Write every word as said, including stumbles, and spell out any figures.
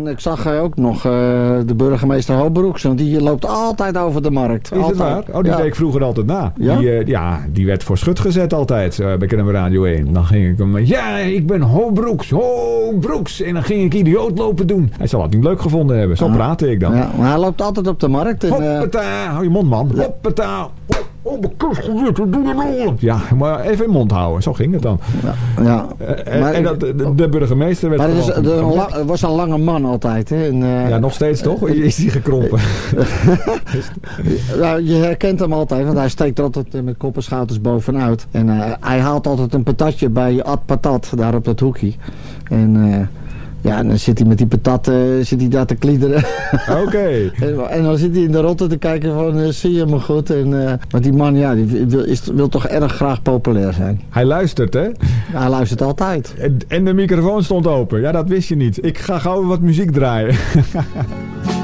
En ik zag uh, ook nog uh, de burgemeester Hoobroeks. Want die loopt altijd over de markt. Is altijd. het waar? Oh, die ja. deed ik vroeger altijd na. Ja? Die, uh, ja, die werd voor schut gezet altijd uh, bij K N M Radio één. Dan ging ik hem... Ja, ik ben Hoobroeks. Hoobroeks. En dan ging ik idioot lopen doen. Hij zal het niet leuk gevonden hebben. Zo ah. praatte ik dan. Ja, maar hij loopt altijd op de markt. En, uh... Hoppata. Hou je mond, man. Ja. Hoppata. Oh, mijn kus gebeurt, doe je nou? Ja, maar even in mond houden. Zo ging het dan. Ja, ja. En, maar, en dat, de, de burgemeester werd... Maar het, is, de, de, la, het was een lange man altijd. Hè? En, uh, ja, nog steeds toch? Is die gekrompen? Ja, je herkent hem altijd, want hij steekt er altijd met kop en schouders bovenuit. En uh, hij haalt altijd een patatje bij Ad Patat, daar op dat hoekje. En... Uh, Ja, en dan zit hij met die patat uh, zit hij daar te kliederen. Oké. Okay. en, en dan zit hij in de rotte te kijken van, uh, zie je me goed? En, uh, want die man, ja, die wil, is, wil toch erg graag populair zijn. Hij luistert, hè? Ja, hij luistert altijd. En, en de microfoon stond open. Ja, dat wist je niet. Ik ga gauw wat muziek draaien.